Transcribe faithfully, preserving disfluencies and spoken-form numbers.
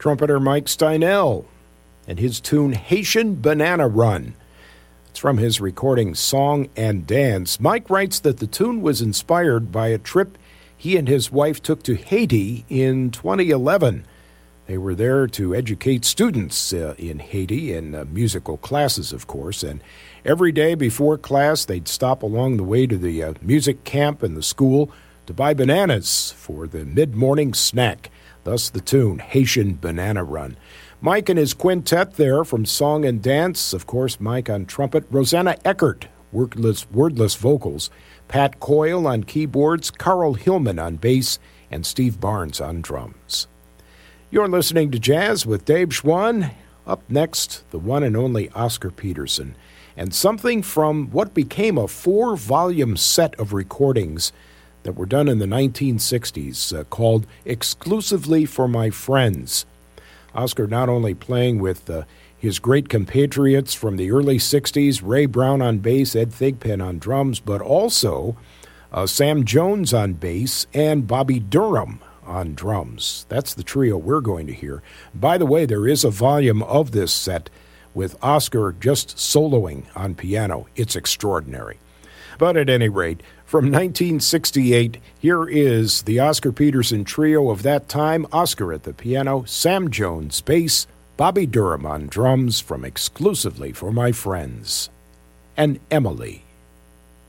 trumpeter Mike Steinell, and his tune Haitian Banana Run. It's from his recording Song and Dance. Mike writes that the tune was inspired by a trip he and his wife took to Haiti in twenty eleven. They were there to educate students uh, in Haiti in uh, musical classes, of course, and every day before class they'd stop along the way to the uh, music camp and the school to buy bananas for the mid-morning snack. Thus the tune, Haitian Banana Run. Mike and his quintet there from Song and Dance, of course, Mike on trumpet, Rosanna Eckert, wordless, wordless vocals, Pat Coyle on keyboards, Carl Hillman on bass, and Steve Barnes on drums. You're listening to Jazz with Dave Schwann. Up next, the one and only Oscar Peterson, and something from what became a four-volume set of recordings that were done in the nineteen sixties uh, called Exclusively for My Friends. Oscar not only playing with uh, his great compatriots from the early sixties, Ray Brown on bass, Ed Thigpen on drums, but also uh, Sam Jones on bass and Bobby Durham on drums. That's the trio we're going to hear. By the way, there is a volume of this set with Oscar just soloing on piano. It's extraordinary. But at any rate, from nineteen sixty-eight, here is the Oscar Peterson trio of that time. Oscar at the piano, Sam Jones bass, Bobby Durham on drums from Exclusively for My Friends. And Emily.